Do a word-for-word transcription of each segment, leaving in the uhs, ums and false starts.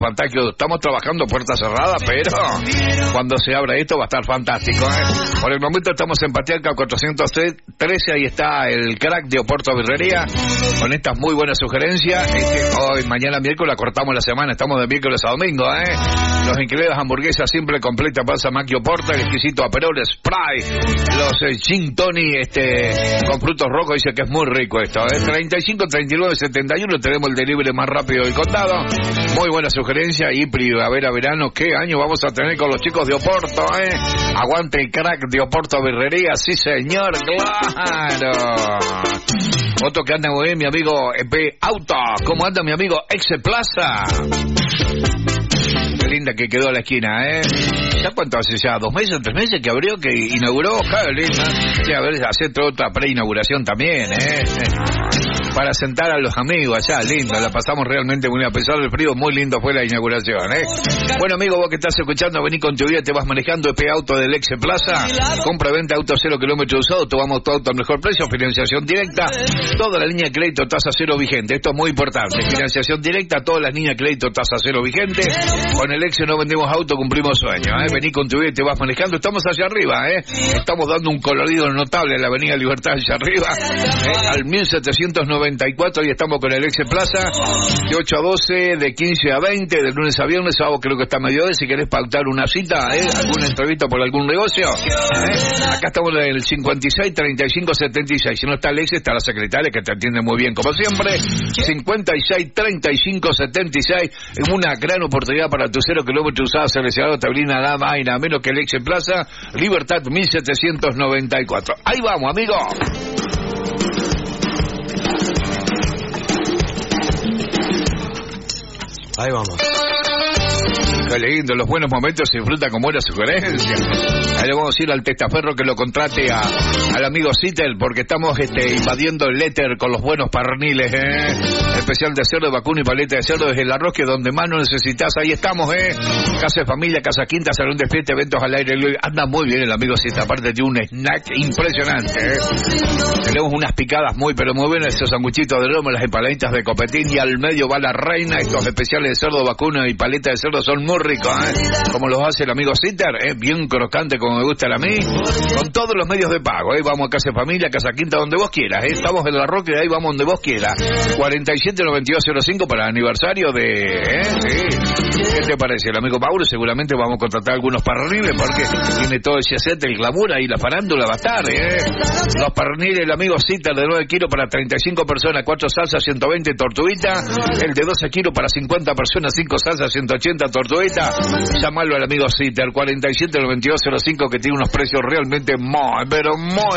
fantástico. Estamos trabajando puerta cerrada, pero cuando se abra esto va a estar fantástico, ¿eh? Por el momento estamos en Patriarca cuatrocientos trece, ahí está el crack de Oporto Birrería, con estas muy buenas sugerencias. Este, hoy, mañana miércoles, cortamos la semana, estamos de miércoles a domingo, ¿eh? Los increíbles hamburguesas simple, completa, pasa Macchio Porta, el exquisito Aperol Spray, los eh, Gin Tony, este, con frutos rojos, dice que es muy rico esto, ¿eh? treinta y cinco, treinta y nueve, setenta y uno, tenemos el delivery más rápido del condado. Muy buena sugerencia. Y primavera, verano, ¿qué año vamos a tener con los chicos de Oporto, eh? Aguante el crack de Oporto Birrería, sí señor, claro. Otro que anda muy bien, mi amigo E P Auto. ¿Cómo anda mi amigo Exe Plaza? Qué linda que quedó la esquina, ¿eh? ¿Ya cuánto hace ya? ¿Dos meses, tres meses que abrió, que inauguró? Qué linda. Sí, a ver, hacer otra preinauguración también, ¿eh? Para sentar a los amigos allá, lindo, la pasamos realmente muy bien, a pesar del frío, muy lindo fue la inauguración, ¿eh? Bueno, amigo, vos que estás escuchando, vení con tu vida, te vas manejando E P Auto del Exe Plaza, compra, venta, auto cero kilómetros usado, tomamos tu auto al mejor precio, financiación directa, toda la línea de crédito, tasa cero vigente, esto es muy importante, financiación directa, todas las líneas de crédito, tasa cero vigente, con el Exe no vendemos auto, cumplimos sueños, ¿eh? Vení con tu vida, te vas manejando, estamos hacia arriba, ¿eh? Estamos dando un colorido notable en la avenida Libertad hacia arriba, ¿eh? Al mil setecientos noventa y cuatro, y estamos con el Exe Plaza, de ocho a doce, de quince a veinte, de lunes a viernes, sábado creo que está mediodía, si querés pautar una cita, ¿eh? Alguna entrevista por algún negocio, ¿eh? Acá estamos en el cincuenta y seis, treinta y cinco, setenta y seis, si no está el Exe, está la secretaria que te atiende muy bien, como siempre, cincuenta y seis, treinta y cinco, setenta y seis, en una gran oportunidad para tu cero kilómetro usado, seleccionado, te brinda nada más y nada menos que el Exe Plaza, Libertad mil setecientos noventa y cuatro. Ahí vamos, amigo. Ahí vamos. Qué lindo, los buenos momentos se disfrutan con buenas sugerencias. Ahí le vamos a ir al testaferro que lo contrate a, al amigo Citel, porque estamos este, invadiendo el éter con los buenos parniles, ¿eh? Especial de cerdo, vacuno y paleta de cerdo desde el arroz, que donde más no necesitas, ahí estamos, ¿eh? Casa de familia, casa quinta, salón de fiesta, eventos al aire libre. Anda muy bien el amigo Citel, aparte de un snack impresionante, ¿eh? Tenemos unas picadas muy, pero muy buenas, esos sanguchitos de lomo, las empaladitas de copetín, y al medio va la reina. Estos especiales de cerdo, vacuno y paleta de cerdo son muy ricos, ¿eh? Como los hace el amigo Citter, ¿eh? Bien crocante como me gusta a mí, con todos los medios de pago, ¿eh? Vamos a Casa de Familia, Casa Quinta, donde vos quieras, ¿eh? Estamos en la Roque, ahí vamos donde vos quieras. cuarenta y siete, noventa y dos, cero cinco para el aniversario de... ¿eh? Sí. ¿Qué te parece? El amigo Mauro, seguramente vamos a contratar algunos parniles, porque tiene todo ese set, el glamour, ahí la farándula va a estar, ¿eh? Los parniles, el amigo Citter de nueve kilos para treinta y cinco personas, cuatro salsas, ciento veinte tortuguita, el de doce kilos para cincuenta personas, cinco salsas, ciento ochenta tortuguita. Llamalo al amigo Citter, cuarenta y siete, noventa y dos, cero cinco, que tiene unos precios realmente muy, pero muy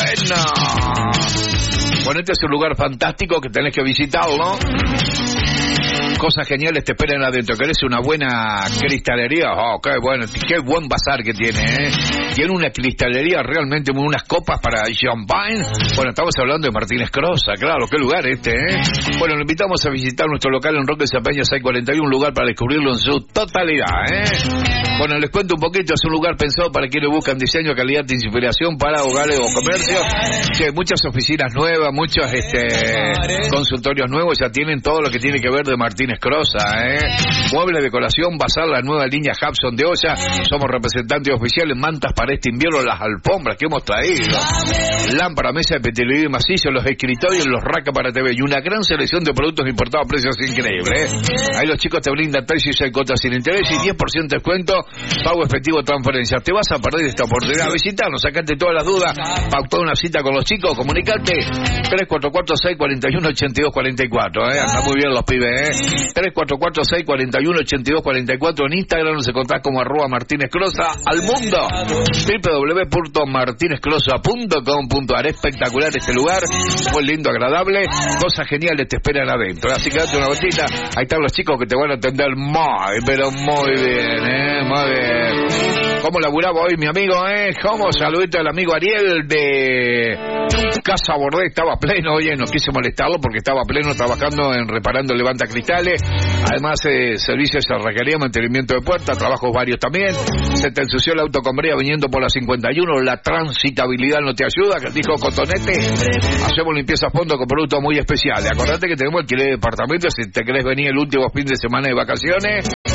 buenos. Bueno, este es un lugar fantástico que tenés que visitarlo. Cosas geniales te esperan adentro. ¿Querés una buena cristalería? Oh, qué bueno, qué buen bazar que tiene, ¿eh? Tiene una cristalería realmente, unas copas para champagne. Bueno, estamos hablando de Martínez Crosa, claro, qué lugar este, ¿eh? Bueno, lo invitamos a visitar nuestro local en Roque Zapeña seiscientos cuarenta y uno, un lugar para descubrirlo en su totalidad, ¿eh? Bueno, les cuento un poquito, es un lugar pensado para quienes buscan diseño, calidad e inspiración para hogares o comercios. Que muchas oficinas nuevas, muchos este, consultorios nuevos ya tienen todo lo que tiene que ver de Martínez Crosa, ¿eh? Muebles, decoración, bazar, la nueva línea Hudson de olla. Somos representantes oficiales, mantas para este invierno, las alfombras que hemos traído, lámpara, mesa de petelería macizo, los escritorios, los racas para T V y una gran selección de productos importados a precios increíbles, ¿eh? Ahí los chicos te brindan tres y seis cuotas sin interés y diez por ciento de descuento, pago efectivo, transferencia. Te vas a perder esta oportunidad. Visitarnos, sacate todas las dudas, pauta una cita con los chicos, comunicate tres cuatro cuatro, seis cuatro uno, ocho dos cuatro cuatro, ¿eh? Anda muy bien los pibes, ¿eh? tres cuatro cuatro, seis cuatro uno, ocho dos cuatro cuatro. En Instagram nos encontrás como arroba Martínez Crosa al mundo, doble u doble u doble u punto martínez crosa punto com punto a r. Espectacular este lugar, muy lindo, agradable, cosas geniales te esperan adentro, así que date una vueltita. Ahí están los chicos que te van a atender muy, pero muy bien, ¿eh? Muy bien. ¿Cómo laburaba hoy mi amigo, eh? ¿Cómo? Saludito al amigo Ariel de Casa Bordé, estaba pleno, oye, no quise molestarlo porque estaba pleno trabajando en reparando levantacristales. Además, eh, servicios de cerrajería, mantenimiento de puertas, trabajos varios también. Se te ensució el auto con brea viniendo por la cincuenta y uno, la transitabilidad no te ayuda, que dijo Cotonete. Hacemos limpieza a fondo con productos muy especiales. Acordate que tenemos alquiler de departamentos, si te querés venir el último fin de semana de vacaciones.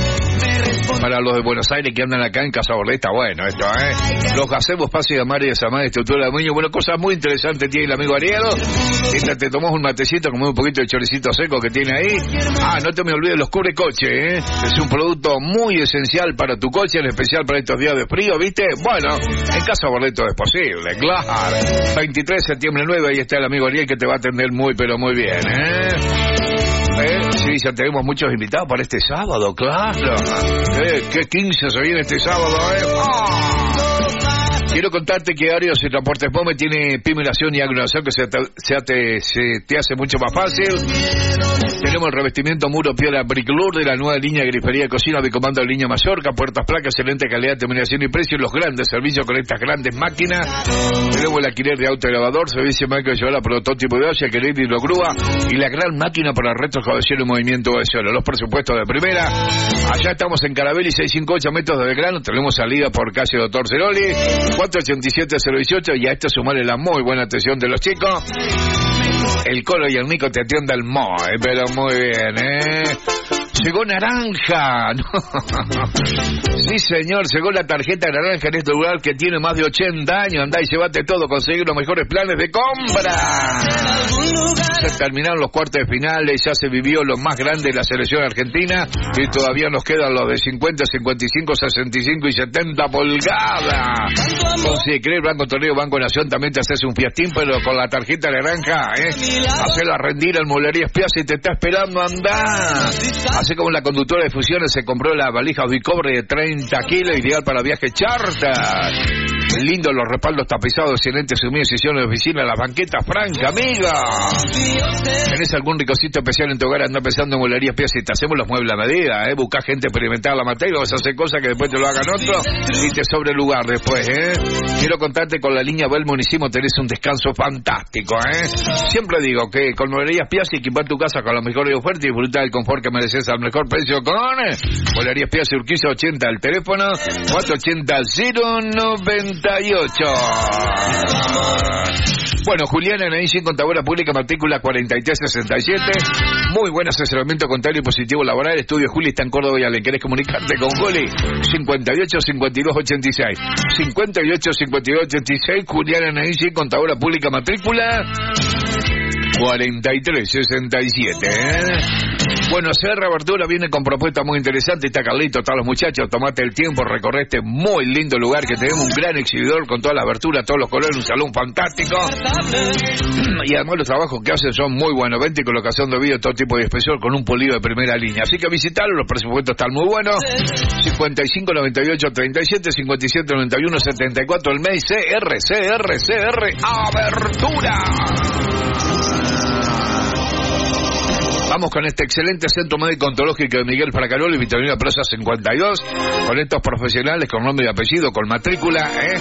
Para los de Buenos Aires que andan acá en Casa Borreta, bueno, esto, ¿eh? Los gazebos, Pase de Amar y de Samar, estructura de Muño. Bueno, cosas muy interesantes tiene el amigo Ariel. Mientras te tomás un matecito, como un poquito de choricito seco que tiene ahí. Ah, no te me olvides los cubre coche, ¿eh? Es un producto muy esencial para tu coche, en especial para estos días de frío, ¿viste? Bueno, en Casa Borreta es posible, claro. veintitrés de septiembre nueve, ahí está el amigo Ariel que te va a atender muy, pero muy bien, ¿eh? ¿Eh? Sí, ya tenemos muchos invitados para este sábado, claro. ¿Eh? ¿Qué quince se viene este sábado, eh? ¡Oh! Quiero contarte que Arios y Transportes Pome tiene piminación y aglomeración que se te, se, te, se te hace mucho más fácil. Tenemos el revestimiento muro piedra Briclur de la nueva línea de grifería de cocina de comando de línea Mallorca, puertas, placas, excelente calidad, terminación y precio, los grandes servicios con estas grandes máquinas. Tenemos el alquiler de auto elevador, servicio máquina de llevar a prototipo de olla, alquiler de hidrogrúa y la gran máquina para retroexcavación y movimiento de suelo. Los presupuestos de primera. Allá estamos en Carabelli, seiscientos cincuenta y ocho metros de Belgrano. Tenemos salida por calle Doctor Ceroli, cuatro ochenta y siete cero dieciocho, y a esto sumarle la muy buena atención de los chicos. El Colo y el Nico te atienden muy, pero muy bien, ¿eh? Llegó naranja. Sí, señor, llegó la tarjeta naranja en este lugar que tiene más de ochenta años. Andá y llévate todo, conseguir los mejores planes de compra. Se terminaron los cuartos de finales, ya se vivió lo más grande de la selección argentina y todavía nos quedan los de cincuenta, cincuenta y cinco, sesenta y cinco y setenta pulgadas. Consigue creer, Banco Torneo, Banco Nación, también te haces un fiestín, pero con la tarjeta naranja, ¿eh? Hacela rendir al Mueblería Espias y te está esperando, andá. Así como la conductora de fusiones se compró la valija bicobre de treinta kilos, ideal para viajes charter. Lindo los respaldos tapizados, excelentes sumidas, sesiones de oficina, las banquetas franca, amiga. ¿Tenés algún ricocito especial en tu hogar? Anda pensando en Mueblería Espias y te hacemos los muebles a medida, ¿eh? Buscá gente experimentada la materia, vas a hacer cosas que después te lo hagan otro y te sobre lugar después, ¿eh? Quiero contarte, con la línea Bel Municimo tenés un descanso fantástico, ¿eh? Siempre digo que con Mueblería Espias y equipar tu casa con la mejor oferta y disfrutar del confort que mereces al mejor precio con Mueblería Espias y Urquiza ochenta, el teléfono cuatro ochenta cero noventa y ocho. Bueno, Juliana Nainsin, contadora pública, matrícula cuarenta y tres sesenta y siete. Muy buen asesoramiento contable y positivo laboral. Estudio Juli está en Córdoba y Ale. ¿Querés comunicarte con Juli? cincuenta y ocho, cincuenta y dos, ochenta y seis. cincuenta y ocho, cincuenta y dos, ochenta y seis. Juliana Nainsin, contadora pública, matrícula cuarenta y tres sesenta y siete, ¿eh? Bueno, Serra Verdura viene con propuestas muy interesantes. Está Carlito, están los muchachos. Tomate el tiempo, recorre este muy lindo lugar que tenemos, un gran exhibidor con todas las verduras, todos los colores, un salón fantástico. Y además los trabajos que hacen son muy buenos. Venta y colocación de vídeo, todo tipo de espesor con un polido de primera línea. Así que visitarlo, los presupuestos están muy buenos. cincuenta y cinco, noventa y ocho, treinta y siete, cincuenta y siete, noventa y uno, setenta y cuatro. El mail C R, C R, C R, Abertura. Vamos con este excelente centro médico ontológico de Miguel Fracaroli, Vitorino Plaza cincuenta y dos, con estos profesionales con nombre y apellido, con matrícula, ¿eh?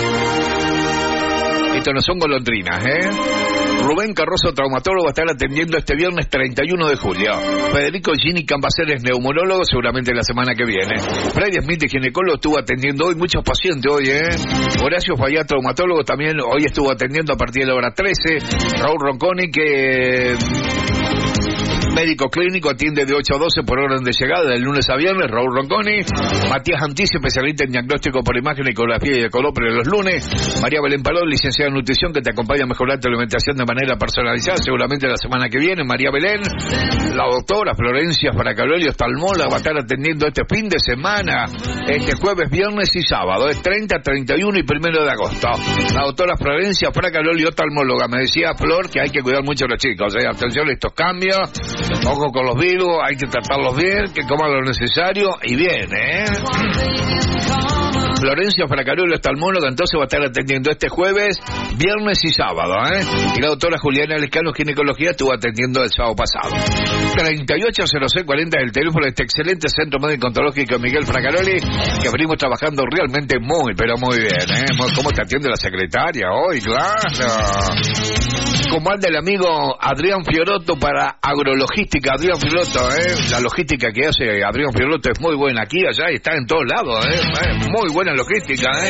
Esto no son golondrinas, ¿eh? Rubén Carrozo, traumatólogo, va a estar atendiendo este viernes treinta y uno de julio. Federico Gini Cambaceres, neumólogo, seguramente la semana que viene. Freddy Smith, ginecólogo, estuvo atendiendo hoy, muchos pacientes hoy, ¿eh? Horacio Fayá, traumatólogo, también hoy estuvo atendiendo a partir de la hora trece. Raúl Ronconi, que... médico clínico, atiende de ocho a doce por orden de llegada, de lunes a viernes. Raúl Ronconi. Matías Antici, especialista en diagnóstico por imagen, ecografía y ecolópero los lunes. María Belén Palón, licenciada en nutrición, que te acompaña a mejorar tu alimentación de manera personalizada, seguramente la semana que viene. María Belén. La doctora Florencia Fracaroli, oftalmóloga, va a estar atendiendo este fin de semana, este jueves, viernes y sábado, es treinta, treinta y uno y primero de agosto. La doctora Florencia Fracaroli, oftalmóloga. Me decía Flor que hay que cuidar mucho a los chicos, ¿eh? Atención a estos cambios. Ojo con los virus, hay que tratarlos bien, que coman lo necesario y bien, ¿eh? Florencia Fracaroli, oftalmóloga, entonces va a estar atendiendo este jueves, viernes y sábado, ¿eh? Y la doctora Juliana Lescano, ginecología, estuvo atendiendo el sábado pasado. treinta y ocho cero seis cuarenta el teléfono de este excelente centro médico ontológico Miguel Fracaroli, que venimos trabajando realmente muy, pero muy bien, ¿eh? ¿Cómo te atiende la secretaria hoy? Claro. Como anda el amigo Adrián Fiorotto para Agrologística. Adrián Fiorotto, ¿eh? La logística que hace Adrián Fiorotto es muy buena aquí, allá, y está en todos lados, ¿eh? ¿eh? Muy buena logística, ¿eh?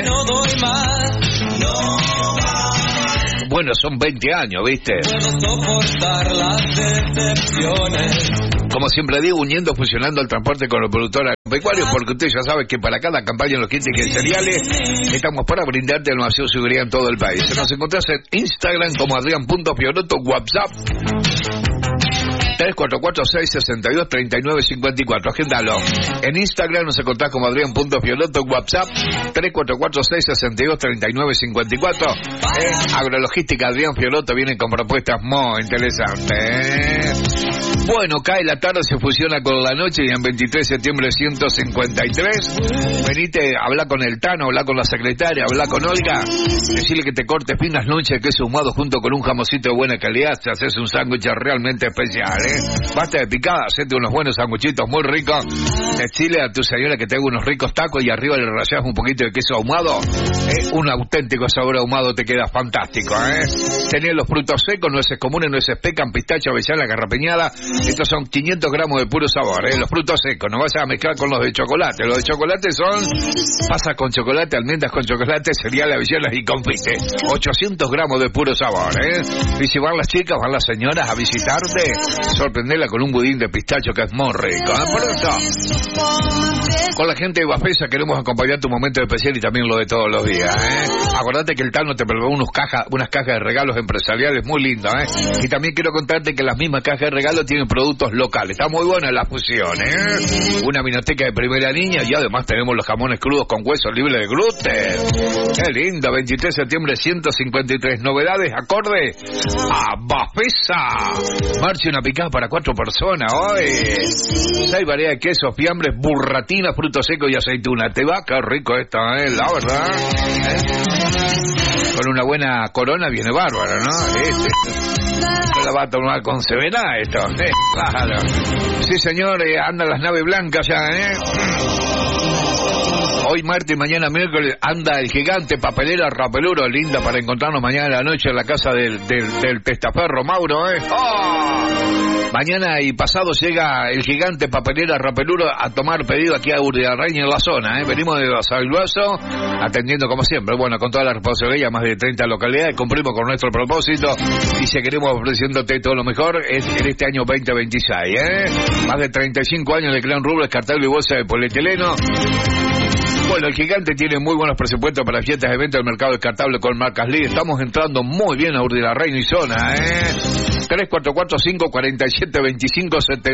Bueno, son veinte años, ¿viste? Puedo soportar las decepciones. Como siempre digo, uniendo, fusionando el transporte con los productores agropecuarios, porque usted ya sabe que para cada campaña en los kits y cereales estamos para brindarte el vacío seguridad en todo el país. Nos encontrás en Instagram como Adrián punto Fiorotto, WhatsApp tres cuatro cuatro, seis seis dos, tres nueve cinco cuatro. Agéndalo. En Instagram nos encontrás como Adrián punto Fiorotto, WhatsApp tres cuatro cuatro, seis seis dos, tres nueve cinco cuatro. Eh, Agrologística Adrián Fiorotto viene con propuestas muy interesantes. Bueno, cae la tarde, se fusiona con la noche y en veintitrés de septiembre ciento cincuenta y tres. Venite, habla con el Tano, habla con la secretaria, habla con Olga. Decirle que te corte finas lonchas de queso ahumado junto con un jamoncito de buena calidad. Te haces un sándwich realmente especial, ¿eh? Basta de picada, hacete unos buenos sanguchitos muy ricos. Decirle a tu señora que te haga unos ricos tacos y arriba le rayas un poquito de queso ahumado. ¿Eh? Un auténtico sabor ahumado te queda fantástico, ¿eh? Tenés los frutos secos, nueces comunes, nueces pecan, pistacho, avellana, garrapiñada. Estos son quinientos gramos de puro sabor, ¿eh? Los frutos secos, no vas a mezclar con los de chocolate. Los de chocolate son pasas con chocolate, almendras con chocolate, cereal, avellanas y confite. ochocientos gramos de puro sabor, ¿eh? Y si van las chicas, van las señoras a visitarte, sorprenderla con un budín de pistacho que es muy rico, ¿eh? Por eso, con la gente de Bafesa queremos acompañar tu momento especial y también lo de todos los días, ¿eh? Acordate que el Tano te preparó unos cajas, unas cajas de regalos empresariales muy lindas, ¿eh? Y también quiero contarte que las mismas cajas de regalos tienen productos locales. Está muy buena la fusión, ¿eh? Una vinoteca de primera línea y además tenemos los jamones crudos con hueso libre de gluten. Qué lindo, veintitrés de septiembre ciento cincuenta y tres. Novedades acorde a Bafesa. Marche una picada para cuatro personas hoy. Seis variedades de quesos, fiambres, burratina, frutos secos y aceituna. Te va, qué rico esto, ¿eh? La verdad, ¿eh? Con una buena corona viene bárbaro, ¿no? Este no la va a tomar con severa esto, ¿eh? Claro. Sí, señor, eh, andan las naves blancas ya, ¿eh? Hoy martes y mañana miércoles anda el gigante papelera Rapeluro, linda para encontrarnos mañana en la noche en la casa del, del, del testaferro Mauro, ¿eh? ¡Oh! Mañana y pasado llega el gigante papelera Rapeluro a tomar pedido aquí a Urdiarraña en la zona, ¿eh? Venimos de Salguaso, atendiendo como siempre, bueno, con toda la responsabilidad, más de treinta localidades, cumplimos con nuestro propósito y seguiremos ofreciéndote todo lo mejor en este año veinte veintiséis, ¿eh? Más de treinta y cinco años de Clan Rubles, cartel y bolsa de polietileno. Bueno, el gigante tiene muy buenos presupuestos para fiestas, eventos del mercado descartable con marcas Lee. Estamos entrando muy bien a Urdiarraña y zona, ¿eh? tres cuatro cuatro, cinco cuatro siete, dos cinco siete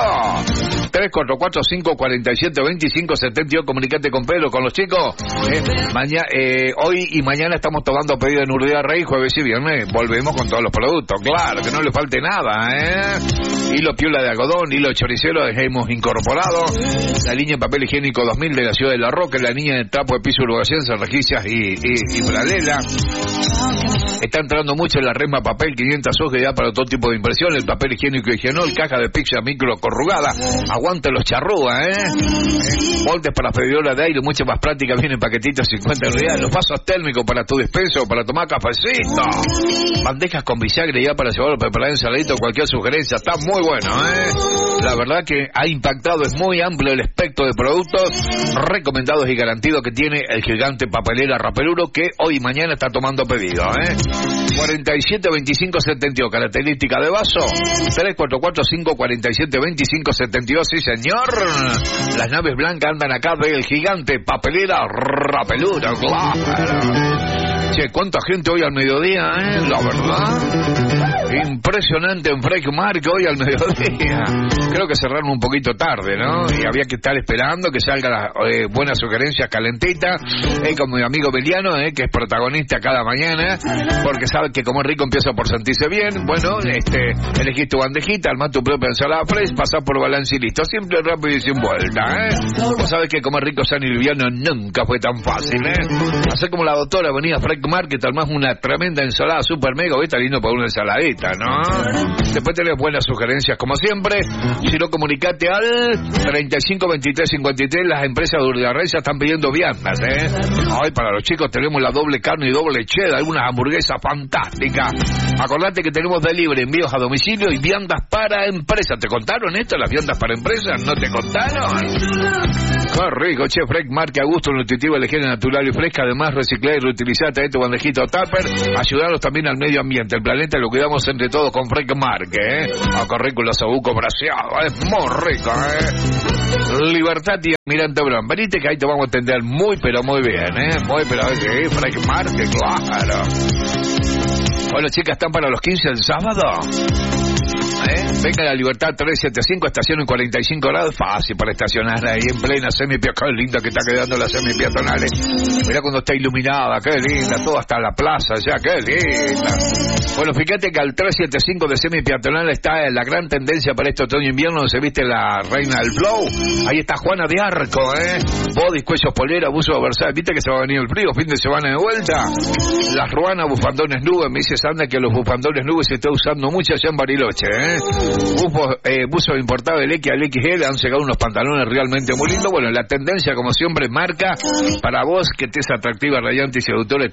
dos. tres cuatro cuatro, cinco cuatro siete, dos cinco siete dos. Comunicate con Pedro, con los chicos. Eh, mañana, eh, hoy y mañana estamos tomando pedido en Urdiarraña, jueves y viernes. Volvemos con todos los productos. Claro, que no le falte nada, ¿eh? Hilo piola de algodón, hilo choricero hemos incorporado. La línea de papel higiénico dos mil de la ciudad de La Roca, la línea de trapo de piso uruguayense, rejillas y, y, y fralela. Está entrando mucho en la resma papel, quinientas hojas ya para todo tipo de impresión, el papel higiénico higienol, caja de pizza micro corrugada, aguante los charrúas, ¿eh? ¿eh? Moldes para freidoras de aire, mucho más práctica, vienen paquetitos cincuenta reales, los vasos térmicos para tu despenso, para tomar cafecito, bandejas con bisagre ya para llevarlo preparar ensaladito, cualquier sugerencia, está muy bueno, ¿eh? La verdad que ha impactado, es muy amplio el espectro de productos recomendados y garantidos que tiene el gigante papelera Rapeluro, que hoy y mañana está tomando pedido, ¿eh? cuarenta y siete veinticinco setenta y dos, característica de vaso, tres cuatro cuatro, cinco cuatro siete, dos cinco siete dos, sí señor. Las naves blancas andan acá del gigante papelera Rapeluro, claro. Che, cuánta gente hoy al mediodía, ¿eh? La verdad, impresionante en Freak Mark hoy al mediodía. Creo que cerraron un poquito tarde, ¿no? Y había que estar esperando que salgan las eh, buenas sugerencias calentitas, eh, con mi amigo Beliano, eh, que es protagonista cada mañana, porque sabe que comer rico empieza por sentirse bien. Bueno, este, elegís tu bandejita, armás tu propia ensalada fresh, pasás por balance y listo. Simple, rápido y sin vuelta, ¿eh? Vos sabés que comer rico, sano y liviano nunca fue tan fácil, ¿eh? Hacer como la doctora venía a Freak Market, armás una tremenda ensalada super mega, hoy está lindo para una ensaladita, ¿no? Después tenés buenas sugerencias como siempre. Si no, comunicate al treinta y cinco veintitrés cincuenta y tres. Las empresas de Urdiarraña están pidiendo viandas, ¿eh? Hoy para los chicos tenemos la doble carne y doble cheddar, algunas hamburguesas fantásticas. Acordate que tenemos delivery, envíos a domicilio y viandas para empresas. ¿Te contaron esto, las viandas para empresas? ¿No te contaron? Qué rico, che, Fresh Market, a gusto, nutritiva, higiene natural y fresca, además reciclar y reutilizar de tu bandejito tupper, ayudarnos también al medio ambiente, el planeta lo cuidamos entre todos con Fresh Market, ¿eh? A correr con los abucos braseados, es muy rico, ¿eh? Libertad y Almirante Brown, venite que ahí te vamos a atender muy, pero muy bien, ¿eh? Muy, pero sí, Fresh Market, claro. Bueno, chicas, ¿están para los quince el sábado? ¿Eh? Venga a la Libertad trescientos setenta y cinco, estación en cuarenta y cinco grados, fácil para estacionar ahí en plena semipeatonal. Qué linda que está quedando la semipeatonales. Mirá cuando está iluminada, qué linda, todo hasta la plaza ya, qué linda. Bueno, fíjate que al trescientos setenta y cinco de semipeatonal está la gran tendencia para este otoño-invierno, donde se viste la reina del flow. Ahí está Juana de Arco, ¿eh? Body, cuellos, polera, buzo Versailles. Viste que se va a venir el frío, fin de semana de vuelta. Las ruanas, bufandones nubes, me dice Sandra que los bufandones nubes se está usando mucho allá en Bariloche, ¿eh? Bufo, eh, buzo importado del X al X L, han llegado unos pantalones realmente muy lindos. Bueno, la tendencia, como siempre, marca para vos que te es atractiva, radiante y seductora.